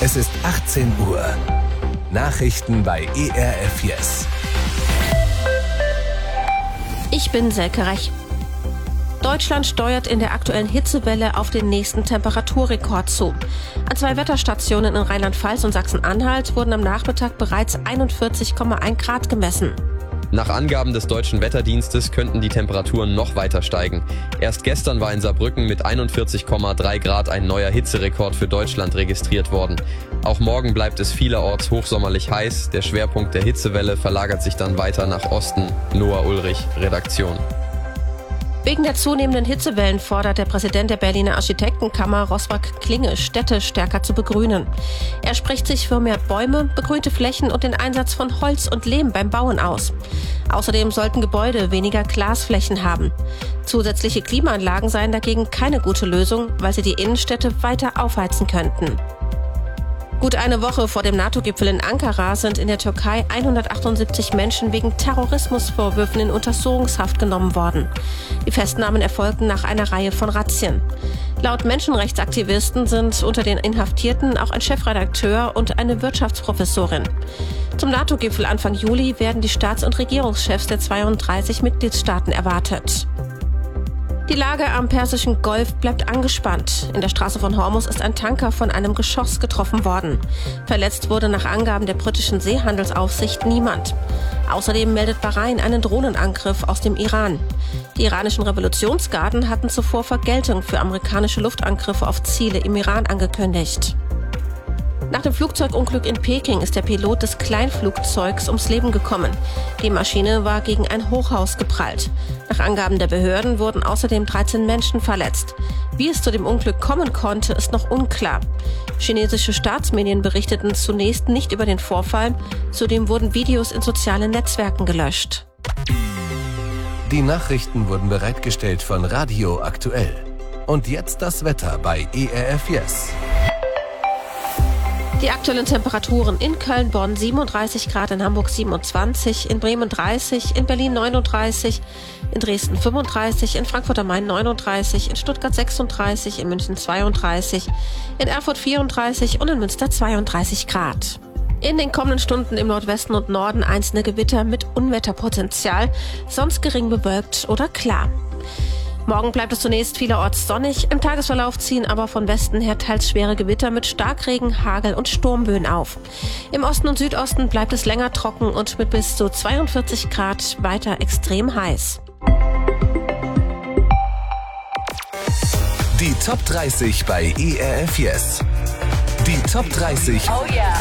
Es ist 18 Uhr. Nachrichten bei ERF Yes. Ich bin Selke Rech. Deutschland steuert in der aktuellen Hitzewelle auf den nächsten Temperaturrekord zu. An 2 Wetterstationen in Rheinland-Pfalz und Sachsen-Anhalt wurden am Nachmittag bereits 41,1 Grad gemessen. Nach Angaben des Deutschen Wetterdienstes könnten die Temperaturen noch weiter steigen. Erst gestern war in Saarbrücken mit 41,3 Grad ein neuer Hitzerekord für Deutschland registriert worden. Auch morgen bleibt es vielerorts hochsommerlich heiß. Der Schwerpunkt der Hitzewelle verlagert sich dann weiter nach Osten. Noah Ulrich, Redaktion. Wegen der zunehmenden Hitzewellen fordert der Präsident der Berliner Architektenkammer Roswak Klinge, Städte stärker zu begrünen. Er spricht sich für mehr Bäume, begrünte Flächen und den Einsatz von Holz und Lehm beim Bauen aus. Außerdem sollten Gebäude weniger Glasflächen haben. Zusätzliche Klimaanlagen seien dagegen keine gute Lösung, weil sie die Innenstädte weiter aufheizen könnten. Gut eine Woche vor dem NATO-Gipfel in Ankara sind in der Türkei 178 Menschen wegen Terrorismusvorwürfen in Untersuchungshaft genommen worden. Die Festnahmen erfolgten nach einer Reihe von Razzien. Laut Menschenrechtsaktivisten sind unter den Inhaftierten auch ein Chefredakteur und eine Wirtschaftsprofessorin. Zum NATO-Gipfel Anfang Juli werden die Staats- und Regierungschefs der 32 Mitgliedstaaten erwartet. Die Lage am Persischen Golf bleibt angespannt. In der Straße von Hormuz ist ein Tanker von einem Geschoss getroffen worden. Verletzt wurde nach Angaben der britischen Seehandelsaufsicht niemand. Außerdem meldet Bahrain einen Drohnenangriff aus dem Iran. Die iranischen Revolutionsgarden hatten zuvor Vergeltung für amerikanische Luftangriffe auf Ziele im Iran angekündigt. Nach dem Flugzeugunglück in Peking ist der Pilot des Kleinflugzeugs ums Leben gekommen. Die Maschine war gegen ein Hochhaus geprallt. Nach Angaben der Behörden wurden außerdem 13 Menschen verletzt. Wie es zu dem Unglück kommen konnte, ist noch unklar. Chinesische Staatsmedien berichteten zunächst nicht über den Vorfall. Zudem wurden Videos in sozialen Netzwerken gelöscht. Die Nachrichten wurden bereitgestellt von Radio Aktuell. Und jetzt das Wetter bei ERF Yes. Die aktuellen Temperaturen in Köln, Bonn 37 Grad, in Hamburg 27, in Bremen 30, in Berlin 39, in Dresden 35, in Frankfurt am Main 39, in Stuttgart 36, in München 32, in Erfurt 34 und in Münster 32 Grad. In den kommenden Stunden im Nordwesten und Norden einzelne Gewitter mit Unwetterpotenzial, sonst gering bewölkt oder klar. Morgen bleibt es zunächst vielerorts sonnig, im Tagesverlauf ziehen aber von Westen her teils schwere Gewitter mit Starkregen, Hagel und Sturmböen auf. Im Osten und Südosten bleibt es länger trocken und mit bis zu 42 Grad weiter extrem heiß. Die Top 30 bei ERF Yes. Die Top 30. Oh yeah.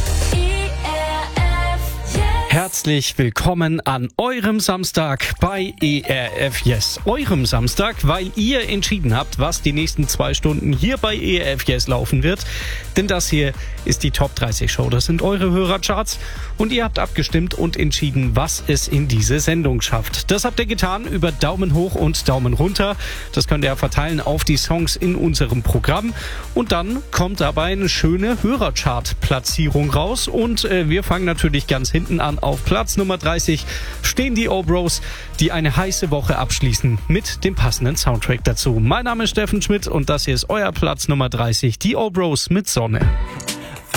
Herzlich willkommen an eurem Samstag bei ERF Yes. Eurem Samstag, weil ihr entschieden habt, was die nächsten 2 Stunden hier bei ERF Yes laufen wird. Denn das hier ist die Top 30 Show. Das sind eure Hörercharts und ihr habt abgestimmt und entschieden, was es in diese Sendung schafft. Das habt ihr getan über Daumen hoch und Daumen runter. Das könnt ihr verteilen auf die Songs in unserem Programm. Und dann kommt dabei eine schöne Hörerchart-Platzierung raus. Und wir fangen natürlich ganz hinten an. Auf Platz Nummer 30 stehen die O-Bros, die eine heiße Woche abschließen mit dem passenden Soundtrack dazu. Mein Name ist Steffen Schmidt und das hier ist euer Platz Nummer 30, die O-Bros mit Sonne.